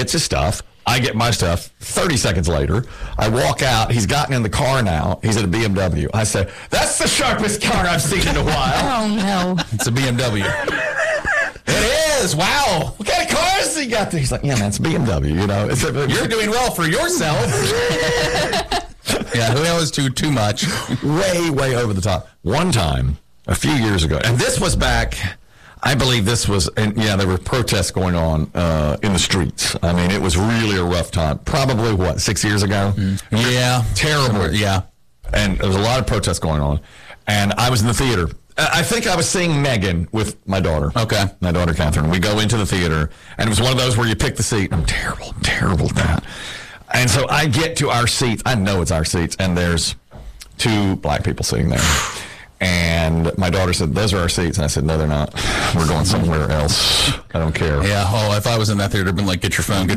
gets his stuff. I get my stuff. 30 seconds later, I walk out. He's gotten in the car now. He's at a BMW. I said, that's the sharpest car I've seen in a while. Oh, no. It's a BMW. It is. Wow. What kind of car has he got there? He's like, yeah, man, it's a BMW. You know, You're doing well for yourself. Yeah, who else too much? way over the top. One time, a few years ago, and this was back, I believe this was, and yeah, there were protests going on in the streets. I mean, it was really a rough time. Probably, 6 years ago? Yeah. Terrible. Yeah. And there was a lot of protests going on. And I was in the theater. I think I was seeing Megan with my daughter. Okay. My daughter, Catherine. We go into the theater, and it was one of those where you pick the seat. I'm terrible at that. And so I get to our seats. I know it's our seats, and there's 2 black people sitting there. And my daughter said, those are our seats. And I said, no, they're not. We're going somewhere else. I don't care. Yeah. Oh, if I was in that theater, I'd been like, get your phone.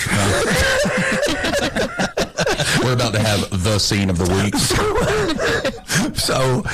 We're about to have the scene of the week. So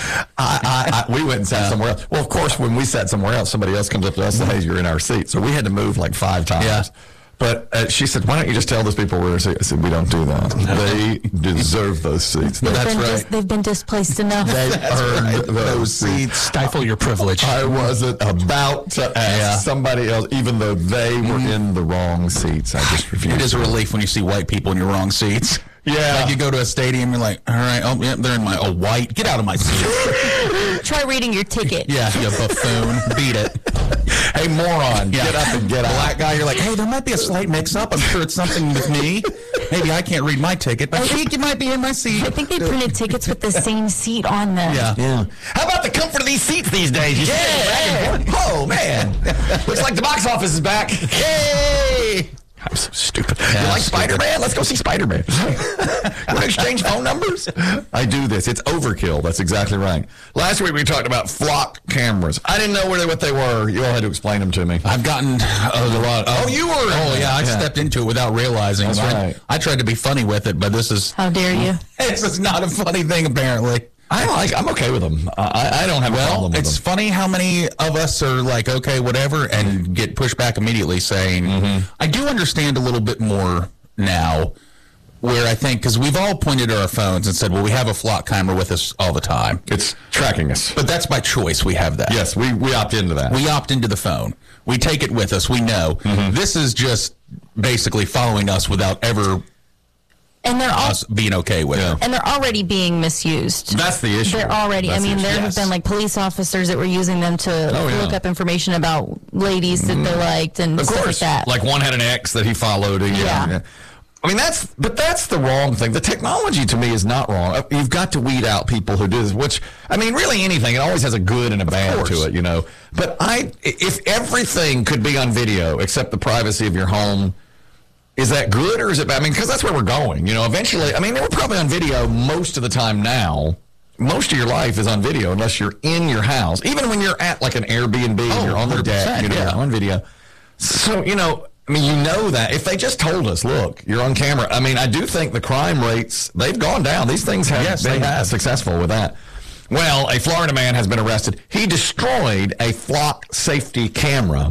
we went and sat somewhere else. Well, of course, when we sat somewhere else, somebody else comes up to us and says, hey, you're in our seat. So we had to move like 5 times. Yeah. But she said, why don't you just tell those people where they're seated? I said, we don't do that. They deserve those seats. That's right. They've been displaced enough. They've earned those seats. Stifle your privilege. I wasn't about to ask somebody else, even though they were in the wrong seats. I just refused. It is a relief when you see white people in your wrong seats. Yeah. Like you go to a stadium, you're like, all right, oh, yeah, they're in my white. Get out of my seat. Try reading your ticket. Yeah, you buffoon. Beat it. Hey, moron, get up and get out. Black guy, you're like, hey, there might be a slight mix-up. I'm sure it's something with me. Maybe I can't read my ticket, but I think you might be in my seat. I think they printed tickets with the same seat on them. Yeah. How about the comfort of these seats these days? You back and forth. Oh, man. Looks like the box office is back. Yay! I'm so stupid. Yeah, you like stupid. Spider-Man? Let's go see Spider-Man. You want to exchange phone numbers? I do this. It's overkill. That's exactly right. Last week we talked about flock cameras. I didn't know what they were. You all had to explain them to me. I've gotten a lot. Oh, you were? Oh, yeah. I stepped into it without realizing. That's right. I tried to be funny with it, but this is... How dare you? This is not a funny thing, apparently. I'm okay with them. I don't have a problem with it's them. funny how many of us are like, okay, whatever, and get pushed back immediately saying, I do understand a little bit more now, where I think, because we've all pointed at our phones and said, well, we have a flock camera with us all the time. It's tracking us. But that's by choice. We have that. Yes, we opt into that. We opt into the phone. We take it with us. We know. This is just basically following us without ever And they're all, us being okay with it. and they're already being misused. That's the issue. They're already. That's I mean, the issue. there have been like police officers that were using them to look up information about ladies that they liked and Of stuff course. like that. Like one had an ex that he followed. Yeah. I mean, that's the wrong thing. The technology to me is not wrong. You've got to weed out people who do this, which, I mean, really anything, it always has a good and a bad to it, you know. But if everything could be on video except the privacy of your home, is that good or is it bad? I mean, because that's where we're going, you know. Eventually, I mean, we're probably on video most of the time now. Most of your life is on video unless you're in your house. Even when you're at like an Airbnb and you're on the deck, you know, you're on video. So, you know, I mean, you know that. If they just told us, look, you're on camera. I mean, I do think the crime rates, they've gone down. These things have been successful with that. Well, a Florida man has been arrested. He destroyed a flock safety camera.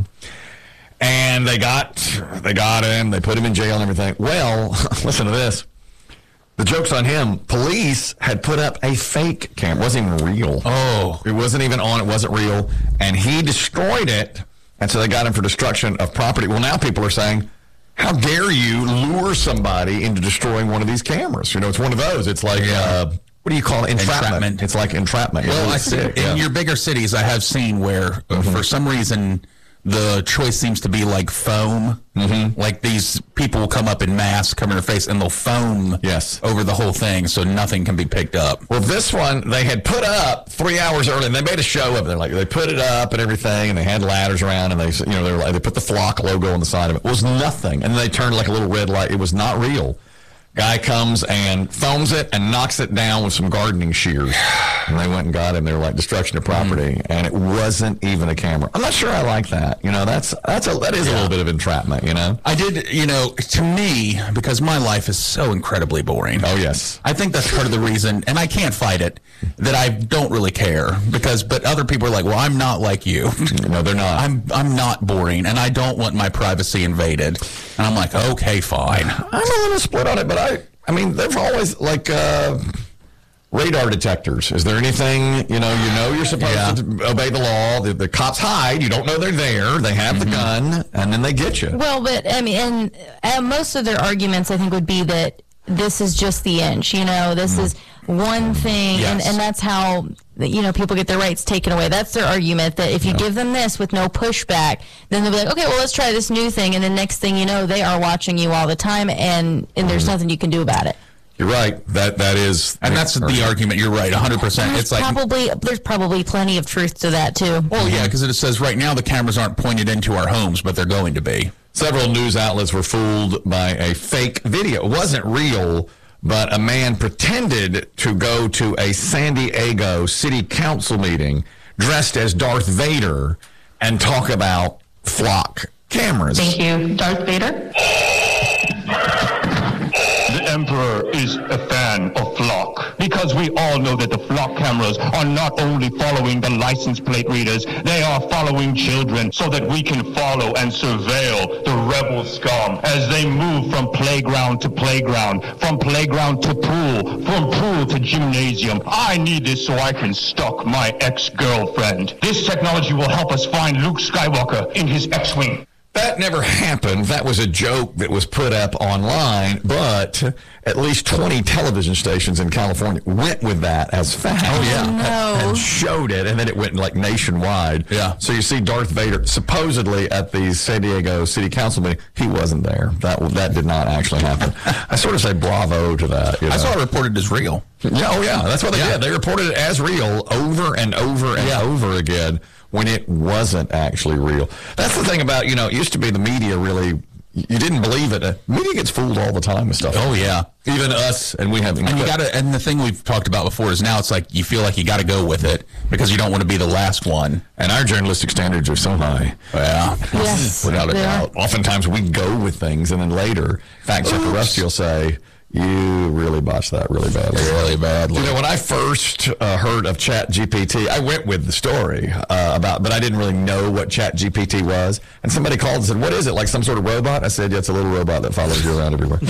And they got him. They put him in jail and everything. Well, listen to this. The joke's on him. Police had put up a fake camera. It wasn't even real. Oh. It wasn't even on. It wasn't real. And he destroyed it. And so they got him for destruction of property. Well, now people are saying, how dare you lure somebody into destroying one of these cameras? You know, it's one of those. It's like, what do you call it? Entrapment. It's like entrapment. Well, really I see. In your bigger cities, I have seen where, for some reason, the choice seems to be like foam. Like these people will come up in masks, cover their face, and they'll foam over the whole thing so nothing can be picked up. Well, this one, they had put up 3 hours early, and they made a show of it. Like, they put it up and everything, and they had ladders around, and they put the flock logo on the side of it. It was nothing. And they turned like a little red light. It was not real. Guy comes and foams it and knocks it down with some gardening shears. And they went and got him. They were like destruction of property, and it wasn't even a camera. I'm not sure I like that. You know, that is a little bit of entrapment. You know, I did. You know, to me, because my life is so incredibly boring. Oh yes, I think that's part of the reason, and I can't fight it, that I don't really care but other people are like, well, I'm not like you. No, they're not. I'm not boring, and I don't want my privacy invaded. And I'm like, okay, fine. I'm a little split on it, but I mean, there's always like radar detectors. Is there anything, you know you're supposed to obey the law. The cops hide. You don't know they're there. They have the gun, and then they get you. Well, but I mean, and most of their arguments, I think, would be that this is just the inch. You know, this is one thing, and that's how, you know, people get their rights taken away. That's their argument, that if you give them this with no pushback, then they'll be like, okay, well, let's try this new thing, and the next thing you know, they are watching you all the time, and there's nothing you can do about it. You're right. That is, and that's the argument. You're right, 100%. It's like there's probably plenty of truth to that too. Well, yeah, because it says right now the cameras aren't pointed into our homes, but they're going to be. Several news outlets were fooled by a fake video. It wasn't real, but a man pretended to go to a San Diego city council meeting dressed as Darth Vader and talk about flock cameras. Thank you. Darth Vader? The Emperor is a fan of flock, because we all know that the flock cameras are not only following the license plate readers, they are following children so that we can follow and surveil the rebel scum as they move from playground to playground, from playground to pool, from pool to gymnasium. I need this so I can stalk my ex-girlfriend. This technology will help us find Luke Skywalker in his X-Wing. That never happened. That was a joke that was put up online, but at least 20 television stations in California went with that as fact. Oh, yeah. And showed it, and then it went like nationwide. Yeah. So you see Darth Vader supposedly at the San Diego City Council meeting. He wasn't there. That did not actually happen. I sort of say bravo to that. You know? I saw it reported as real. Yeah, oh, yeah. That's what they did. They reported it as real over and over and over again, when it wasn't actually real. That's the thing about, you know, it used to be the media really, you didn't believe it. Media gets fooled all the time with stuff. Oh, yeah. Even us, and we haven't. And and the thing we've talked about before is now it's like you feel like you got to go with it because you don't want to be the last one. And our journalistic standards are so high. Yeah. Yes. Without a doubt. Oftentimes we go with things, and then later, fact checker Rusty will say, you really botched that really badly. Really badly. You know, when I first heard of ChatGPT, I went with the story but I didn't really know what ChatGPT was. And somebody called and said, what is it, like some sort of robot? I said, yeah, it's a little robot that follows you around everywhere.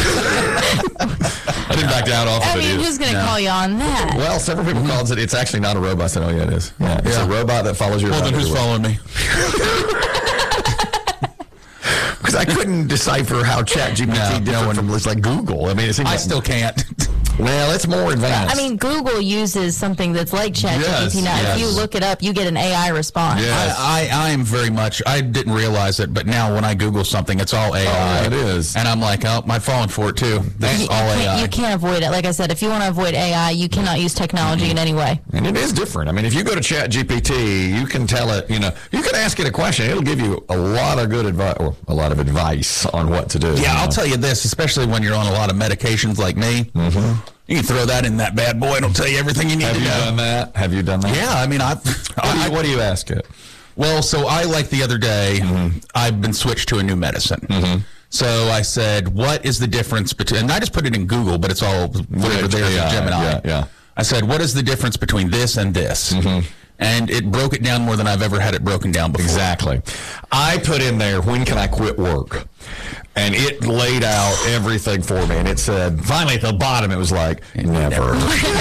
I didn't back down off of it. I mean, who's going to call you on that? Well, several people called and said, it's actually not a robot. I said, oh, yeah, it is. Yeah, it's a robot that follows you around everywhere. Well, then who's following me? Because I couldn't decipher how ChatGPT different from like Google. I mean, I still can't. Well, it's more advanced. I mean, Google uses something that's like ChatGPT now. If you look it up, you get an AI response. Yes. I am very much, I didn't realize it, but now when I Google something, it's all AI. Oh, it is. And I'm like, oh, I'm falling for it too. This is all AI. You can't avoid it. Like I said, if you want to avoid AI, you cannot use technology in any way. And it is different. I mean, if you go to ChatGPT, you can tell it, you know, you can ask it a question. It'll give you a lot of good advice, or a lot of advice on what to do. Yeah, I'll tell you this, especially when you're on a lot of medications like me. Mm-hmm. You can throw that in that bad boy and it'll tell you everything you need to know. Have you done that? Yeah, I mean, what do you ask it? Well, so I, like the other day, I've been switched to a new medicine. Mm-hmm. So I said, what is the difference between, and I just put it in Google, but it's all whatever there's in Gemini. Yeah. I said, what is the difference between this and this? Mm-hmm. And it broke it down more than I've ever had it broken down before. Exactly. I put in there, when can I quit work? And it laid out everything for me. And it said, finally at the bottom, it was like, never.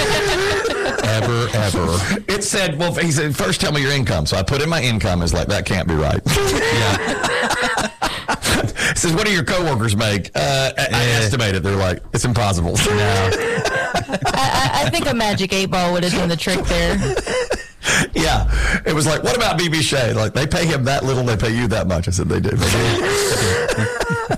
Ever. It said, well, he said, first tell me your income. So I put in my income. It's like, that can't be right. It says, what do your coworkers make? I estimated. They're like, it's impossible. No. I think a magic 8-ball would have done the trick there. Yeah. It was like, what about B.B. Shea? Like, they pay him that little, they pay you that much. I said, they do. It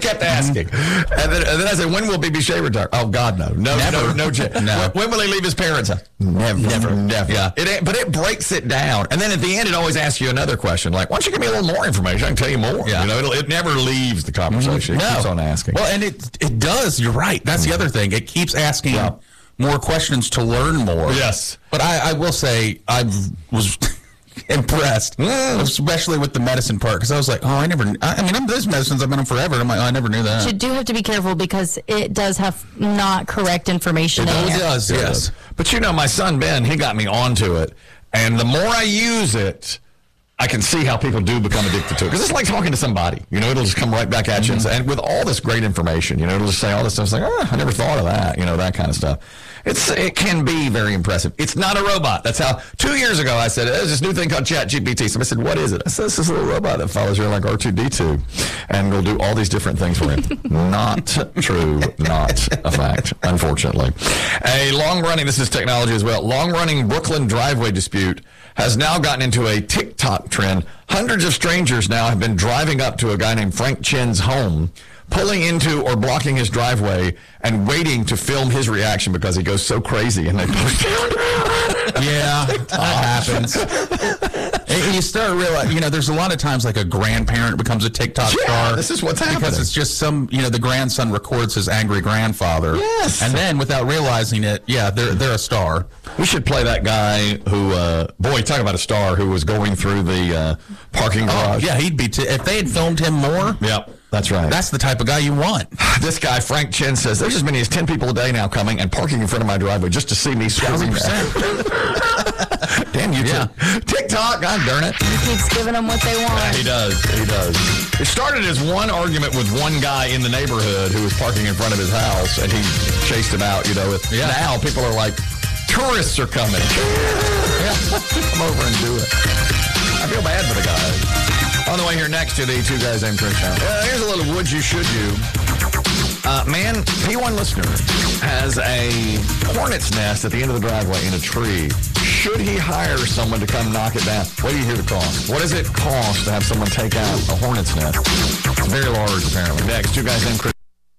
kept asking. And then I said, when will BB Shea retire? Oh, God, no. No. When will he leave his parents' house? Never. Yeah. But it breaks it down. And then at the end, it always asks you another question. Like, why don't you give me a little more information? I can tell you more. Yeah. You know, it never leaves the conversation. It keeps on asking. Well, and it does. You're right. That's the other thing. It keeps asking more questions to learn more. Yes. But I will say I was impressed, especially with the medicine part, because I was like, I mean, there's medicines I've been on forever. I'm like, I never knew that. You do have to be careful because it does have not correct information. It does, yes. But you know, my son Ben, he got me onto it, and the more I use it, I can see how people do become addicted to it. Because it's like talking to somebody. You know, it'll just come right back at you. And with all this great information, you know, it'll just say all this stuff. It's like, I never thought of that. You know, that kind of stuff. It can be very impressive. It's not a robot. That's how, 2 years ago, I said, there's this new thing called ChatGPT. Somebody said, what is it? I said, it's this little robot that follows you like R2-D2. And will do all these different things for him. Not true. Not a fact, unfortunately. This is technology as well, long-running Brooklyn driveway dispute has now gotten into a TikTok trend. Hundreds of strangers now have been driving up to a guy named Frank Chen's home, pulling into or blocking his driveway and waiting to film his reaction because he goes so crazy, and they post Yeah, that happens. And you start realizing, you know, there's a lot of times like a grandparent becomes a TikTok star. This is what's happening. Because it's just the grandson records his angry grandfather. Yes. And then without realizing it, they're a star. We should play that guy who, talk about a star, who was going through the parking garage. Yeah, he'd be, if they had filmed him more. Yep. That's right. That's the type of guy you want. This guy, Frank Chen, says, there's as many as 10 people a day now coming and parking in front of my driveway just to see me squeezing Damn you, TikTok, God darn it. He keeps giving them what they want. Yeah, he does. It started as one argument with one guy in the neighborhood who was parking in front of his house, and he chased him out, Now people are like, tourists are coming. Come over and do it. I feel bad for the guy. On the way here next to the Two Guys Named Chris show. Here's a little would you, should you. Man, P1 listener has a hornet's nest at the end of the driveway in a tree. Should he hire someone to come knock it down? What do you hear the cost? What does it cost to have someone take out a hornet's nest? It's very large, apparently. Next, Two Guys Named Chris.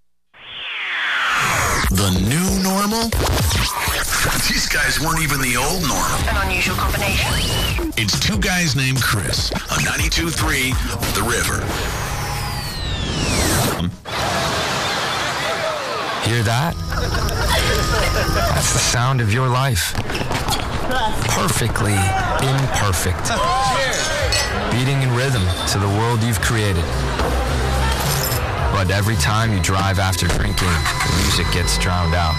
The new normal? These guys weren't even the old normal. An unusual combination. It's Two Guys Named Chris on 92.3 The River. Hear that? That's the sound of your life. Perfectly imperfect. Beating in rhythm to the world you've created. But every time you drive after drinking, the music gets drowned out.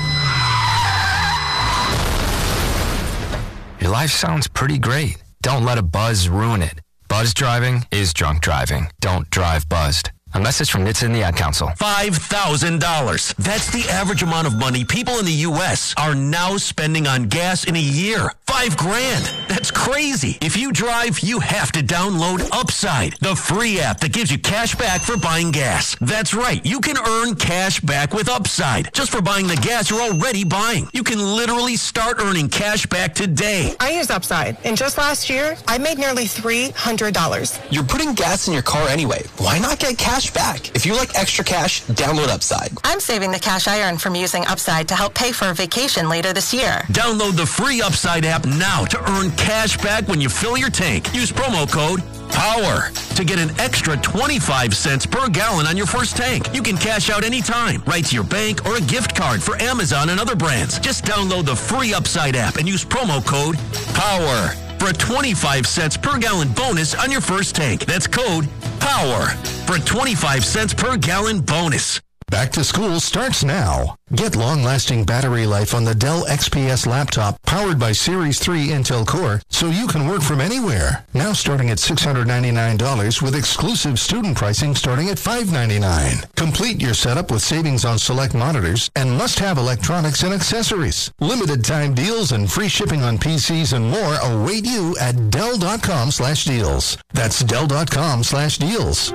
Your life sounds pretty great. Don't let a buzz ruin it. Buzz driving is drunk driving. Don't drive buzzed. A message from NHTSA and the Ad Council. $5,000. That's the average amount of money people in the U.S. are now spending on gas in a year. $5,000. That's crazy. If you drive, you have to download Upside, the free app that gives you cash back for buying gas. That's right. You can earn cash back with Upside just for buying the gas you're already buying. You can literally start earning cash back today. I use Upside, and just last year, I made nearly $300. You're putting gas in your car anyway. Why not get cash back? If you like extra cash, download Upside. I'm saving the cash I earn from using Upside to help pay for a vacation later this year. Download the free Upside app now to earn cash back when you fill your tank. Use promo code POWER to get an extra 25 cents per gallon on your first tank. You can cash out anytime, right to your bank or a gift card for Amazon and other brands. Just download the free Upside app and use promo code POWER for a 25 cents per gallon bonus on your first tank. That's code POWER for a 25 cents per gallon bonus. Back to school starts now. Get long-lasting battery life on the Dell XPS laptop powered by Series 3 Intel Core so you can work from anywhere. Now starting at $699 with exclusive student pricing starting at $599. Complete your setup with savings on select monitors and must-have electronics and accessories. Limited time deals and free shipping on PCs and more await you at Dell.com/deals. That's Dell.com/deals.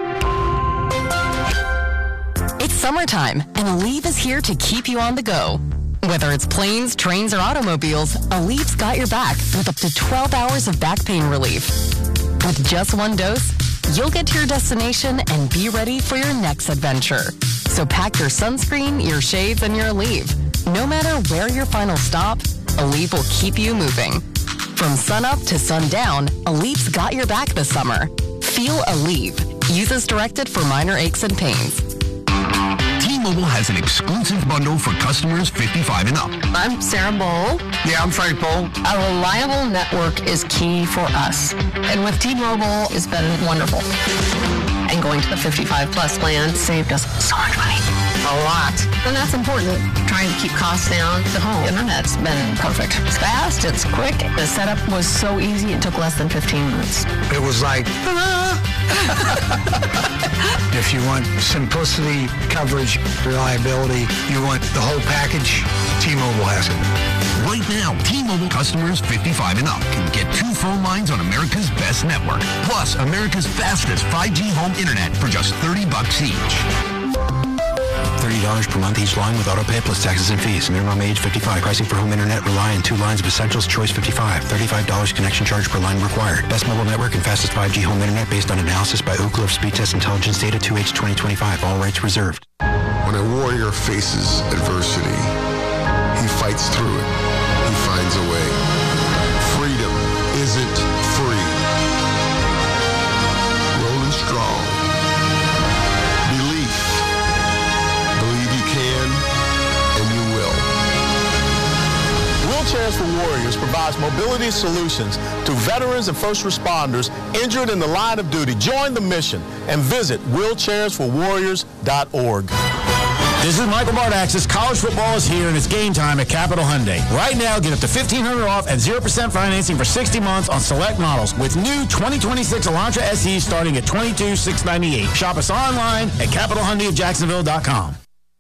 It's summertime, and Aleve is here to keep you on the go. Whether it's planes, trains, or automobiles, Aleve's got your back with up to 12 hours of back pain relief. With just one dose, you'll get to your destination and be ready for your next adventure. So pack your sunscreen, your shades, and your Aleve. No matter where your final stop, Aleve will keep you moving. From sunup to sundown, Aleve's got your back this summer. Feel Aleve. Use as directed for minor aches and pains. T-Mobile has an exclusive bundle for customers 55 and up. I'm Sarah Bowl. Yeah, I'm Frank Bowl. A reliable network is key for us. And with T-Mobile, it's been wonderful. And going to the 55 plus plan saved us so much money. A lot. And that's important. Trying to keep costs down. The home internet's been perfect. It's fast, it's quick. The setup was so easy, it took less than 15 minutes. It was like, if you want simplicity, coverage, reliability, you want the whole package, T-Mobile has it. Right now, T-Mobile customers 55 and up can get 2 phone lines on America's best network, plus America's fastest 5G home internet for just $30 each. $30 per month each line with autopay plus taxes and fees. Minimum age 55. Pricing for home internet rely on 2 lines of Essentials Choice 55. $35 connection charge per line required. Best mobile network and fastest 5G home internet based on analysis by Oak Cliff Speed Test Intelligence Data 2H 2025. All rights reserved. When a warrior faces adversity, he fights through it. He finds a way. Freedom isn't free. Rolling strong. Belief. Believe you can, and you will. Wheelchairs for Warriors provides mobility solutions to veterans and first responders injured in the line of duty. Join the mission and visit wheelchairsforwarriors.org. This is Michael Bardaxis. College football is here, and it's game time at Capital Hyundai. Right now, get up to $1,500 off and 0% financing for 60 months on select models with new 2026 Elantra SE starting at $22,698. Shop us online at CapitalHyundaiofJacksonville.com.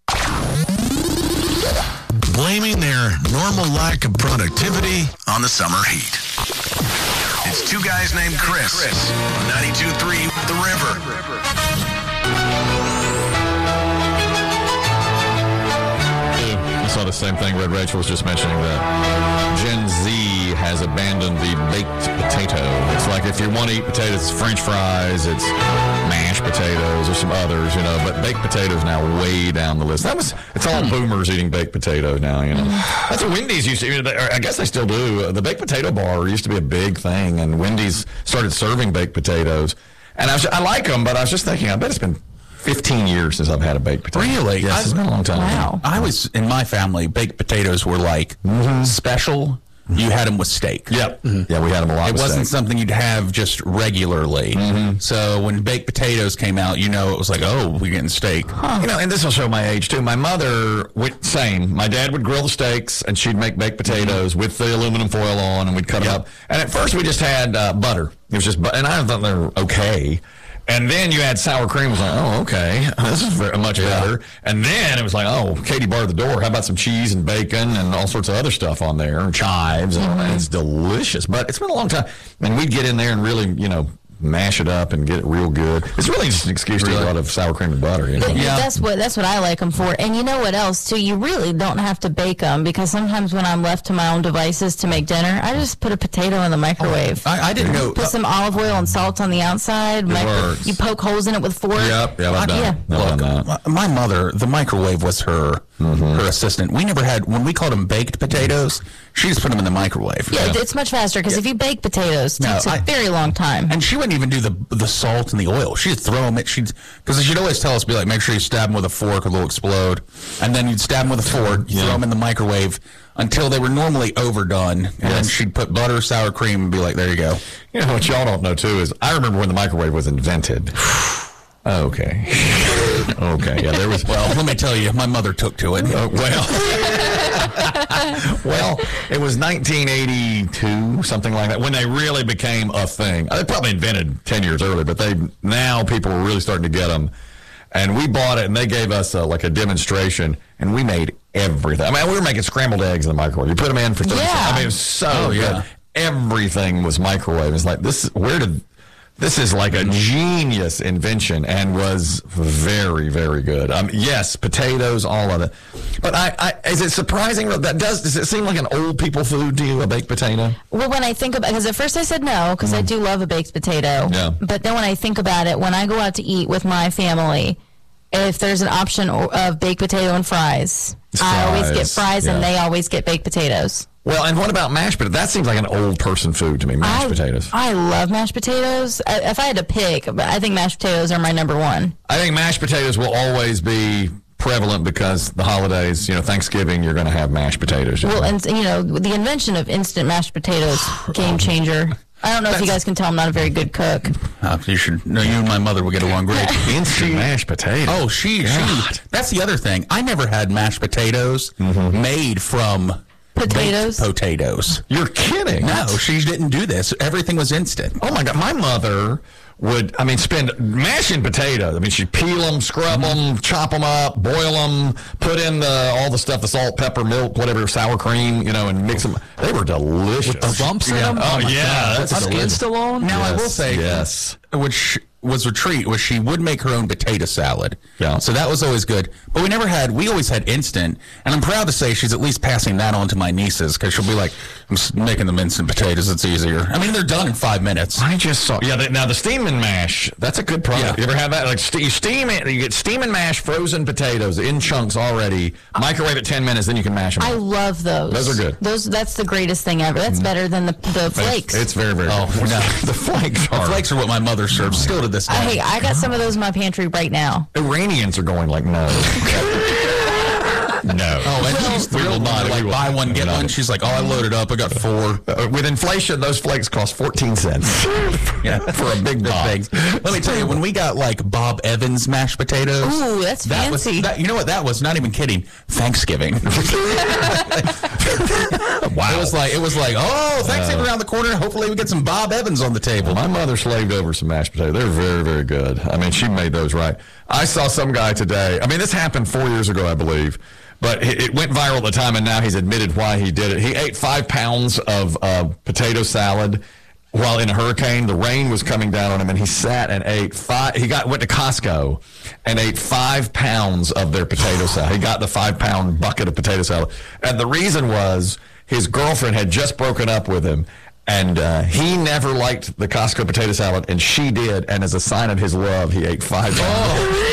Blaming their normal lack of productivity on the summer heat. It's 2 guys named Chris on 92.3 The River. I saw the same thing Red Rachel was just mentioning, that Gen Z has abandoned the baked potato. It's like if you want to eat potatoes, it's French fries, it's mashed potatoes, or some others, but baked potatoes now way down the list. It's all boomers eating baked potatoes now, That's what Wendy's used to, I guess they still do. The baked potato bar used to be a big thing, and Wendy's started serving baked potatoes. And I like them, but I was just thinking, I bet it's been 15 years since I've had a baked potato. Really? Yes, it's been a long time. Wow. I was, in my family, baked potatoes were like special. You had them with steak. Yep. Mm-hmm. Yeah, we had them a lot with steak. It wasn't something you'd have just regularly. Mm-hmm. So when baked potatoes came out, it was like, oh, we're getting steak. Huh. And this will show my age, too. My mother, same. My dad would grill the steaks, and she'd make baked potatoes with the aluminum foil on, and we'd cut them up. And at first, we just had butter. It was just butter. And I thought they were okay. And then you add sour cream. It was like, oh, okay, this is much better. And then it was like, oh, Katie barred the door. How about some cheese and bacon and all sorts of other stuff on there, and chives, and it's delicious. But it's been a long time. And we'd get in there and really, mash it up and get it real good. It's really just an excuse to eat a lot of sour cream and butter. Yeah. That's what I like them for. And you know what else, too? You really don't have to bake them, because sometimes when I'm left to my own devices to make dinner, I just put a potato in the microwave. I didn't know. Put some olive oil and salt on the outside. You poke holes in it with a fork. Yep, I've done that. My mother, the microwave was her assistant. We never had, when we called them baked potatoes, she just put them in the microwave. Yeah, it's much faster, because if you bake potatoes, it takes a very long time. And she wouldn't even do the salt and the oil. She'd throw them because she'd always tell us, be like, make sure you stab them with a fork or they'll explode. And then you'd stab them with a fork, throw them in the microwave until they were normally overdone. And then she'd put butter, sour cream, and be like, there you go. What y'all don't know, too, is I remember when the microwave was invented. Okay. Yeah, there was. Well, let me tell you, my mother took to it. Well, it was 1982, something like that, when they really became a thing. They probably invented 10 years earlier, but now people were really starting to get them. And we bought it, and they gave us a demonstration, and we made everything. We were making scrambled eggs in the microwave. You put them in for 30 seconds. It was so good. Everything was microwave. It's like, this is like a genius invention, and was very, very good. Yes, potatoes, all of it. But is it surprising that does it seem like an old people food to you, a baked potato? Well, when I think about, because at first I said no, because I do love a baked potato. Yeah. But then when I think about it, when I go out to eat with my family, if there's an option of baked potato and fries, I always get fries, and they always get baked potatoes. Well, and what about mashed potatoes? That seems like an old person food to me, mashed potatoes. I love mashed potatoes. If I had to pick, I think mashed potatoes are my number one. I think mashed potatoes will always be prevalent because the holidays, Thanksgiving, you're going to have mashed potatoes. Well, and the invention of instant mashed potatoes, game changer. I don't know if you guys can tell I'm not a very good cook. You should. No, you and my mother would get along great. Instant mashed potatoes. Oh, she. That's the other thing. I never had mashed potatoes made from potatoes. Baked potatoes. You're kidding? No, she didn't do this. Everything was instant. Oh my God, my mother would, spend mashing potatoes. She'd peel them, scrub them, chop them up, boil them, put in all the stuff, the salt, pepper, milk, whatever, sour cream, and mix them. They were delicious. With the lumps in them? Oh, yeah. That's skin still on? Now, I will say, which was a treat, was she would make her own potato salad. Yeah. So that was always good. But we always had instant, and I'm proud to say she's at least passing that on to my nieces, because she'll be like, I'm making them instant potatoes, it's easier. They're done in 5 minutes. I just saw, now the steam and mash, that's a good product. Yeah. You ever have that? Like, you steam it, you get steam and mash frozen potatoes in chunks already, microwave it 10 minutes, then you can mash them. I love those. Those are good. That's the greatest thing ever. That's better than the flakes. It's very, very good. No. The flakes are. The flakes are what my mother serves still to this day. Hey, I got some of those in my pantry right now. Iranians are going like, no. No. Oh, and she's thrilled not to buy one, get one. She's like, I loaded up. I got 4. With inflation, those flakes cost 14 cents. Yeah, for a big box. Let me tell you, when we got Bob Evans mashed potatoes. Ooh, that's fancy. You know what that was? Not even kidding. Thanksgiving. Wow. It was like, Thanksgiving around the corner. Hopefully we get some Bob Evans on the table. My mother slaved over some mashed potatoes. They're very, very good. She made those right. I saw some guy today. This happened 4 years ago, I believe. But it went viral at the time, and now he's admitted why he did it. He ate 5 pounds of potato salad while in a hurricane. The rain was coming down on him, and he sat and ate 5. Went to Costco and ate 5 pounds of their potato salad. He got the 5-pound bucket of potato salad. And the reason was his girlfriend had just broken up with him, and he never liked the Costco potato salad, and she did. And as a sign of his love, he ate 5 pounds.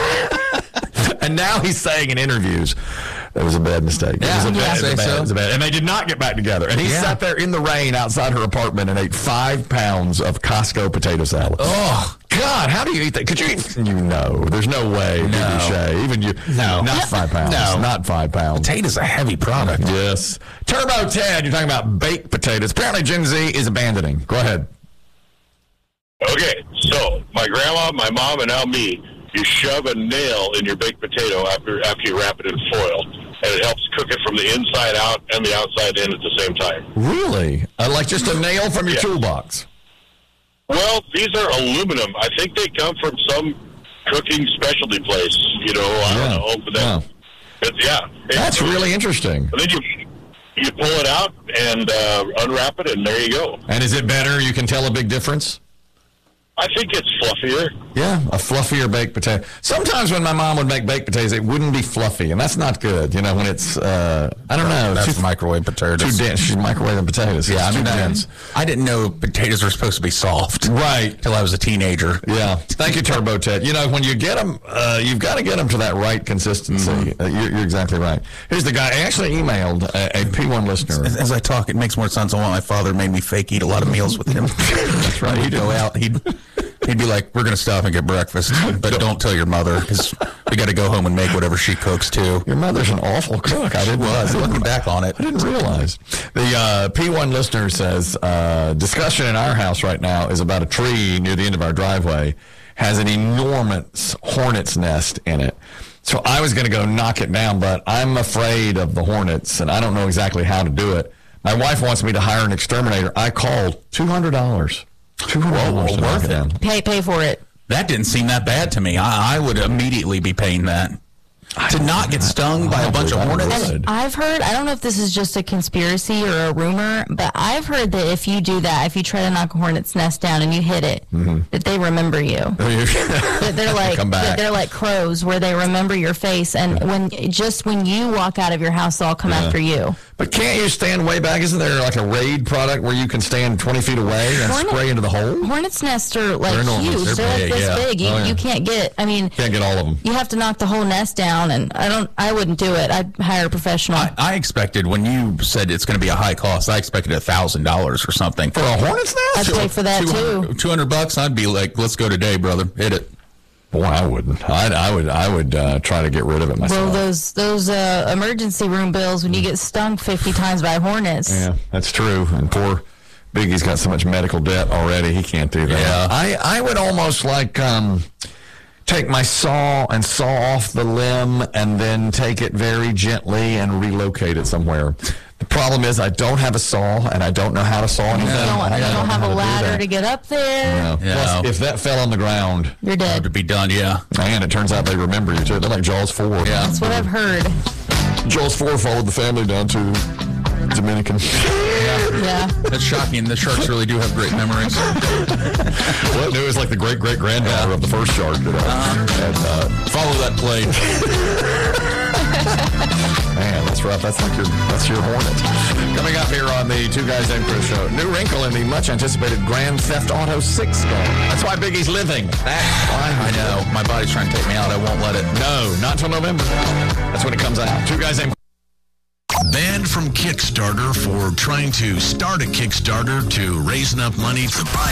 And now he's saying in interviews, it was a bad mistake. Yeah, it was bad. And they did not get back together. And he sat there in the rain outside her apartment and ate 5 pounds of Costco potato salad. Oh, God, how do you eat that? Could you eat? There's no way. No. Even you. No. Not 5 pounds. No. Not 5 pounds. Potato's a heavy product. Yes. Turbo Ted, you're talking about baked potatoes. Apparently Gen Z is abandoning. Go ahead. Okay, so my grandma, my mom, and now me, you shove a nail in your baked potato after you wrap it in foil, and it helps cook it from the inside out and the outside in at the same time. Really? Like just a nail from your toolbox? Well, these are aluminum. I think they come from some cooking specialty place, I don't know. But That's really interesting. And then you pull it out and unwrap it, and there you go. And is it better? You can tell a big difference? I think it's fluffier. Yeah, a fluffier baked potato. Sometimes when my mom would make baked potatoes, it wouldn't be fluffy, and that's not good. When it's, I don't know. That's microwave potatoes. Too dense. She's microwaving potatoes. Yeah, dense. I didn't know potatoes were supposed to be soft. Right. Till I was a teenager. Yeah. Thank you, Turbo Ted. When you get them, you've got to get them to that right consistency. Mm-hmm. You're exactly right. Here's the guy. I actually emailed a P1 listener. As I talk, it makes more sense on why my father made me fake eat a lot of meals with him. That's right. He'd go out. He'd be like, we're going to stop and get breakfast, but don't tell your mother, because we got to go home and make whatever she cooks, too. Your mother's an awful cook. I didn't realize. Looking back on it. I didn't realize. The P1 listener says, discussion in our house right now is about a tree near the end of our driveway. Has an enormous hornet's nest in it. So I was going to go knock it down, but I'm afraid of the hornets, and I don't know exactly how to do it. My wife wants me to hire an exterminator. I called $200. $200 worth it. Pay for it. That didn't seem that bad to me. I would immediately be paying that. to not get stung by a bunch of hornets? And I've heard, I don't know if this is just a conspiracy or a rumor, but I've heard that if you do that, if you try to knock a hornet's nest down and you hit it, that they remember you. That they're like crows, where they remember your face, and when you walk out of your house, they'll come after you. But can't you stand way back? Isn't there like a Raid product where you can stand 20 feet away and spray into the hole? Hornet's nests are like huge. They're like this big. You can't get, can't get all of them. You have to knock the whole nest down, and I wouldn't do it. I'd hire a professional. I expected, when you said it's going to be a high cost, I expected $1,000 or something. For a hornet's nest? I'd pay for that too. $200, I'd be like, let's go today, brother. Hit it. Boy, I wouldn't. I would try to get rid of it myself. Well, those emergency room bills when you get stung 50 times by hornets. Yeah, that's true. And poor Biggie's got so much medical debt already, he can't do that. Yeah. I would almost like take my saw and saw off the limb and then take it very gently and relocate it somewhere. The problem is I don't have a saw and I don't know how to saw anything. You don't have a ladder to get up there. No. Plus, if that fell on the ground, you're dead. To be done, yeah. And it turns out they remember you too. They're like Jaws 4. Yeah, that's what I've heard. Jaws 4 followed the family down to Dominican. Yeah. That's shocking. The sharks really do have great memories. Well, it was like the great-great-granddaughter of the first shark. Follow that play. Man, that's rough. That's your hornet. Coming up here on the Two Guys Named Chris show, new wrinkle in the much-anticipated Grand Theft Auto 6 game. That's why Biggie's living. That's why. I know. My body's trying to take me out. I won't let it. No, not until November. That's when it comes out. Two Guys Named Banned from Kickstarter for trying to start a Kickstarter to raise enough money to buy